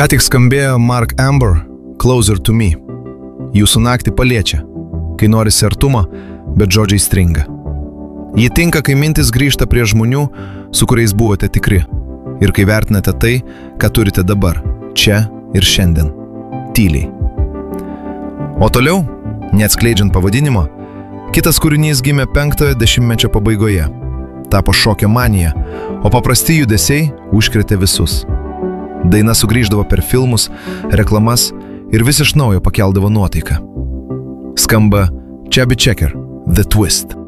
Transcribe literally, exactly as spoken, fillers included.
Ką tik skambėjo Mark Amber, Closer to Me. Jūsų naktį paliečia, kai norisi artumo, bet žodžiai stringa. Ji tinka, kai mintis grįžta prie žmonių, su kuriais buvote tikri. Ir kai vertinate tai, ką turite dabar, čia ir šiandien. Tyliai. O toliau, neatskleidžiant pavadinimo, kitas kūrinys gimė penktojo dešimtmečio pabaigoje. Tapo šokio manija, o paprasti judesiai užkrėtė visus. Daina sugrįždavo per filmus, reklamas ir vis iš naujo pakeldavo nuotaiką. Skamba Chubby Checker, The Twist.